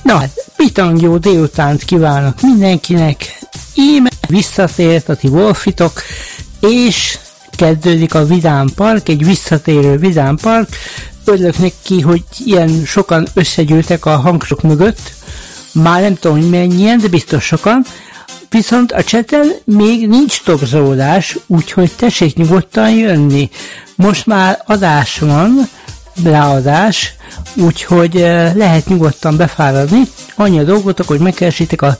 Na hát, bitang jó délutánt kívánok mindenkinek, íme visszatért a ti Wolfitok, és kezdődik a Vidám Park, egy visszatérő Vidám Park. Örülök neki, hogy ilyen sokan összegyűltek a hangsok mögött, már nem tudom, hogy mennyien, de biztos sokan. Viszont a chaten még nincs topzolódás, úgyhogy tessék nyugodtan jönni. Most már adás van, ráadás, úgyhogy lehet nyugodtan befáradni. Annyi a dolgotok, hogy megkeresitek a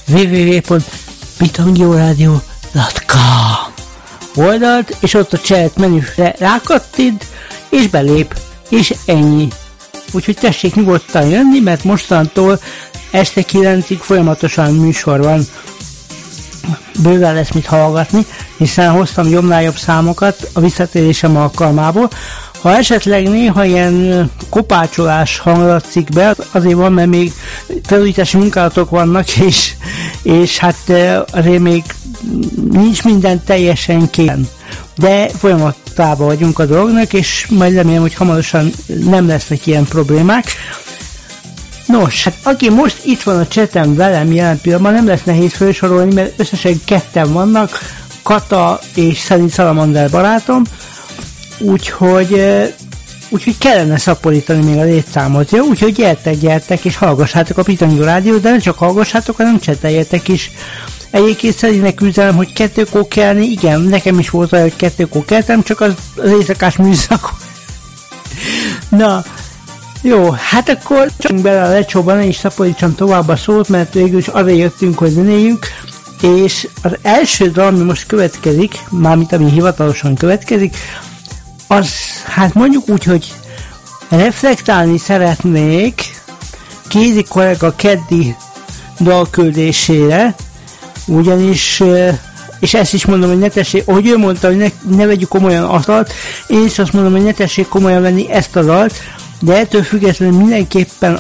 www.bitangyoradio.com oldalt, és ott a chat menüre rákattid, és belép, és ennyi. Úgyhogy tessék nyugodtan jönni, mert mostantól este 9-ig folyamatosan műsor van. Bőven lesz mit hallgatni, hiszen hoztam jobbnál jobb számokat a visszatérésem alkalmából. Ha esetleg néha ilyen kopácsolás hanglatszik be, azért van, mert még felújítási munkálatok vannak, és hát azért még nincs minden teljesen készen. De folyamatában vagyunk a dolognak, és majd remélem, hogy hamarosan nem lesznek ilyen problémák. Nos, hát aki most itt van a chaten velem jelen pillanatban, nem lesz nehéz felsorolni, mert összesen ketten vannak, Kata és Szeli Salamander barátom, úgyhogy kellene szaporítani még a létszámot, jó? Úgyhogy gyertek, és hallgassátok a Pitangyo Rádiót, de nem csak hallgassátok, hanem cseteljetek is. Egyébként Szelinek üzenem, hogy 2-kor kelni, igen, nekem is volt olyan, hogy 2-kor keltem, csak az éjszakás műszak. Na, jó, hát akkor csak bele a lecsóban, és szaporítsam tovább a szót, mert végül is arra jöttünk, hogy zenéljünk, és az első dal, ami most következik, mármint ami hivatalosan következik, az, hát mondjuk úgy, hogy reflektálni szeretnék Kézi kollega keddi dalküldésére, ugyanis, és ezt is mondom, hogy ne tessék, ahogy ő mondta, hogy ne vegyük komolyan a dalt, én is azt mondom, hogy ne tessék komolyan venni ezt a dalt, de ettől függetlenül mindenképpen